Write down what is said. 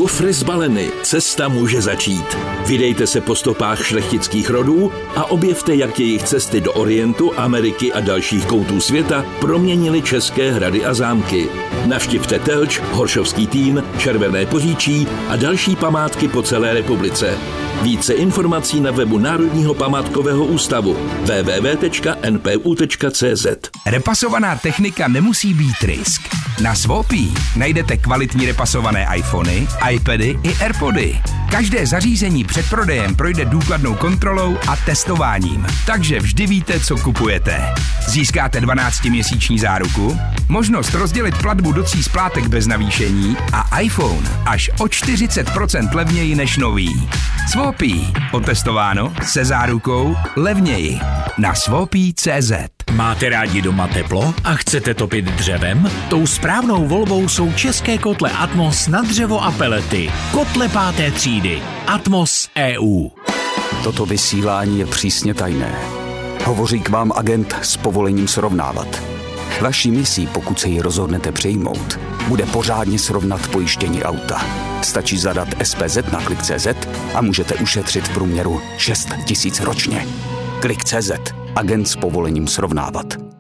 Kufry zbaleny, cesta může začít. Vydejte se po stopách šlechtických rodů a objevte, jak jejich cesty do Orientu, Ameriky a dalších koutů světa proměnily české hrady a zámky. Navštivte Telč, Horšovský Týn, Červené Poříčí a další památky po celé republice. Více informací na webu Národního památkového ústavu www.npu.cz. Repasovaná technika nemusí být risk. Na Swapee najdete kvalitní repasované iPhony, iPady i AirPody. Každé zařízení před prodejem projde důkladnou kontrolou a testováním, takže vždy víte, co kupujete. Získáte 12měsíční záruku, možnost rozdělit platbu do 3 splátek bez navýšení a iPhone až o 40% levněji než nový. Swapee. Otestováno, se zárukou, levněji. Na swapee.cz. Máte rádi doma teplo a chcete topit dřevem? Tou správnou volbou jsou české kotle Atmos na dřevo a pelety. Kotle 5. třídy. Atmos EU. Toto vysílání je přísně tajné. Hovoří k vám agent s povolením srovnávat. Vaší misí, pokud se ji rozhodnete přejmout, bude pořádně srovnat pojištění auta. Stačí zadat SPZ na Klik.cz a můžete ušetřit v průměru 6 000 ročně. Klik.cz. Agent s povolením srovnávat.